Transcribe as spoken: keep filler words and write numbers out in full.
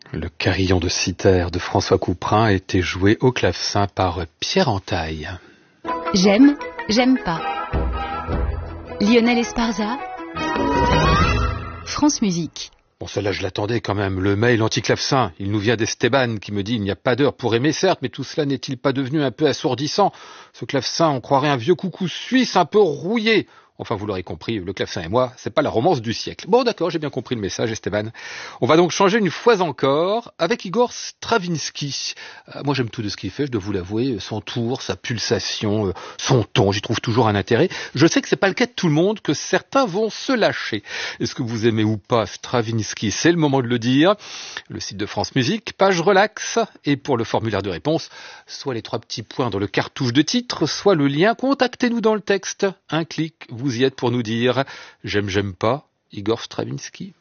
Le carillon de Cythère de François Couperin a été joué au clavecin par Pierre Entaille. J'aime, j'aime pas. Lionel Esparza, France Musique. Bon, celle-là, je l'attendais quand même. Le mail anti-clavecin, il nous vient d'Esteban qui me dit « Il n'y a pas d'heure pour aimer, certes, mais tout cela n'est-il pas devenu un peu assourdissant ? Ce clavecin, on croirait un vieux coucou suisse un peu rouillé. » Enfin, vous l'aurez compris, le clavecin et moi, c'est pas la romance du siècle. Bon, d'accord, j'ai bien compris le message, Esteban. On va donc changer une fois encore avec Igor Stravinsky. Euh, moi, j'aime tout de ce qu'il fait, je dois vous l'avouer. Son tour, sa pulsation, euh, son ton, j'y trouve toujours un intérêt. Je sais que c'est pas le cas de tout le monde, que certains vont se lâcher. Est-ce que vous aimez ou pas Stravinsky ? C'est le moment de le dire. Le site de France Musique, page relax. Et pour le formulaire de réponse, soit les trois petits points dans le cartouche de titre, soit le lien. Contactez-nous dans le texte. Un clic, vous y êtes pour nous dire « J'aime, j'aime pas » Igor Stravinsky.